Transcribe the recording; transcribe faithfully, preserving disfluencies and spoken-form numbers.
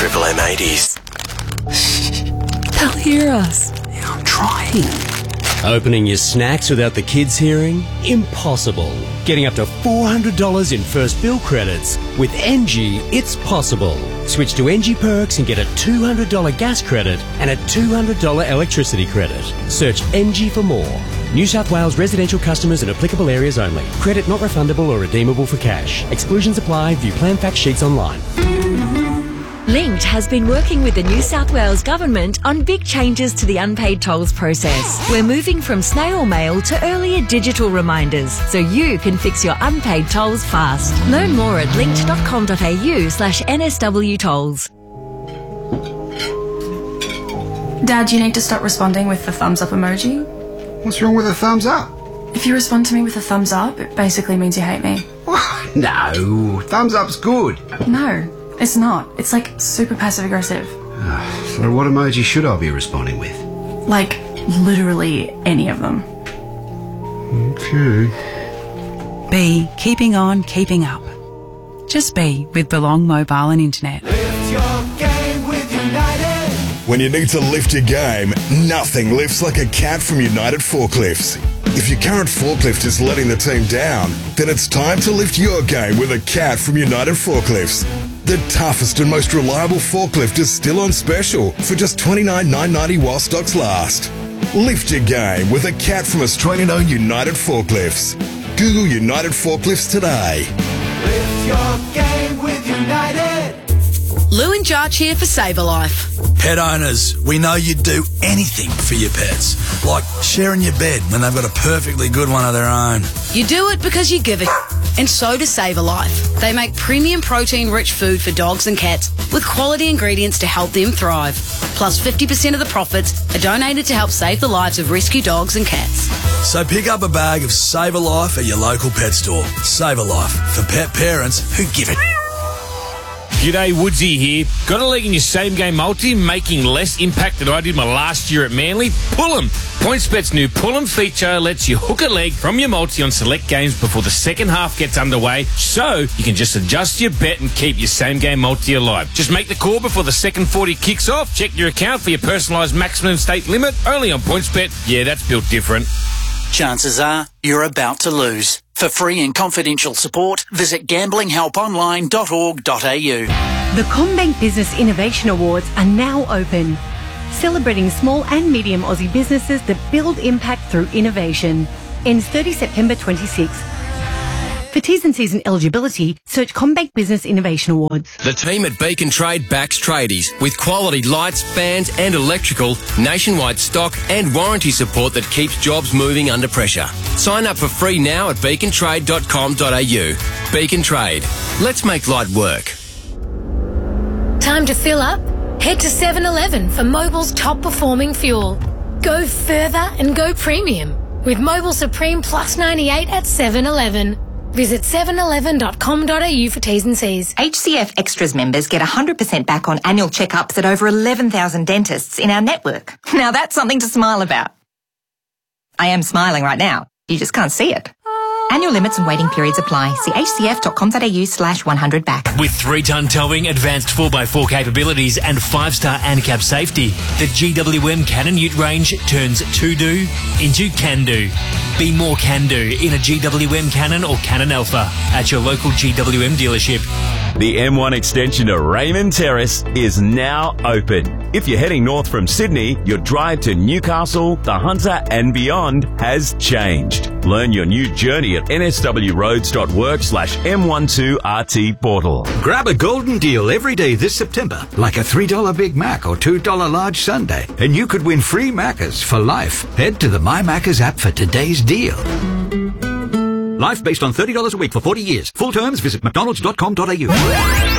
Triple M eighties. They'll hear us. Yeah, I'm trying. Opening your snacks without the kids hearing? Impossible. Getting up to four hundred dollars in first bill credits. With N G, it's possible. Switch to N G Perks and get a two hundred dollars gas credit and a two hundred dollars electricity credit. Search N G for more. New South Wales residential customers in applicable areas only. Credit not refundable or redeemable for cash. Exclusions apply. View plan fact sheets online. Linked has been working with the New South Wales Government on big changes to the unpaid tolls process. We're moving from snail mail to earlier digital reminders so you can fix your unpaid tolls fast. Learn more at linked.com.au slash NSW tolls. Dad, you need to stop responding with the thumbs up emoji. What's wrong with a thumbs up? If you respond to me with a thumbs up, it basically means you hate me. No, thumbs up's good. No. It's not. It's like super passive aggressive. So what emoji should I be responding with? Like, literally any of them. Okay. B, keeping on, keeping up. Just be with Belong Mobile and Internet. Lift your game with United. When you need to lift your game, nothing lifts like a cat from United Forklifts. If your current forklift is letting the team down, then it's time to lift your game with a cat from United Forklifts. The toughest and most reliable forklift is still on special for just twenty-nine thousand nine hundred ninety while stocks last. Lift your game with a cat from Australian-owned United Forklifts. Google United Forklifts today. Lift your game with United. Lou and Jarch here for Save a Life. Pet owners, we know you'd do anything for your pets, like sharing your bed when they've got a perfectly good one of their own. You do it because you give a and so does Save a Life. They make premium protein-rich food for dogs and cats with quality ingredients to help them thrive. Plus fifty percent of the profits are donated to help save the lives of rescue dogs and cats. So pick up a bag of Save a Life at your local pet store. Save a Life for pet parents who give it. G'day, Woodsy here. Got a leg in your same-game multi, making less impact than I did my last year at Manly? Pull 'em! PointsBet's new Pull 'em feature lets you hook a leg from your multi on select games before the second half gets underway, so you can just adjust your bet and keep your same-game multi alive. Just make the call before the second forty kicks off. Check your account for your personalised maximum stake limit, only on PointsBet. Yeah, that's built different. Chances are you're about to lose. For free and confidential support, visit gambling help online dot org dot a u. The CommBank Business Innovation Awards are now open, celebrating small and medium Aussie businesses that build impact through innovation. Ends thirtieth September twenty-sixth. For T's and C's and eligibility, search CommBank Business Innovation Awards. The team at Beacon Trade backs tradies with quality lights, fans and electrical, nationwide stock and warranty support that keeps jobs moving under pressure. Sign up for free now at beacon trade dot com dot a u. Beacon Trade. Let's make light work. Time to fill up? Head to seven eleven for Mobil's top performing fuel. Go further and go premium with Mobil Supreme Plus ninety-eight at seven eleven. Visit seven eleven dot com dot a u for T's and C's. H C F Extras members get one hundred percent back on annual checkups at over eleven thousand dentists in our network. Now that's something to smile about. I am smiling right now. You just can't see it. Annual limits and waiting periods apply. See h c f dot com dot a u slash one hundred back. With three-ton towing, advanced four by four capabilities and five-star ANCAP safety, the G W M Canon Ute range turns to-do into can-do. Be more can-do in a G W M Canon or Canon Alpha at your local G W M dealership. The M one extension to Raymond Terrace is now open. If you're heading north from Sydney, your drive to Newcastle, the Hunter and beyond has changed. Learn your new journey at n s w roads dot work slash m twelve r t portal. Grab a golden deal every day this September, like a three dollar Big Mac or two dollar large sundae, and you could win free Maccas for life. Head to the My Maccas app for today's deal. Life based on thirty dollars a week for forty years. Full terms, visit mcdonalds dot com dot a u.